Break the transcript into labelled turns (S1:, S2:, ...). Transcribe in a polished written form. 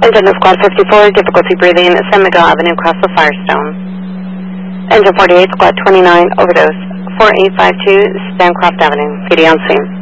S1: Engine of Squad 54, difficulty breathing, San Miguel Avenue, across the Firestone. Engine 48, Squad 29, overdose, 4852, Stancroft Avenue, PD on scene.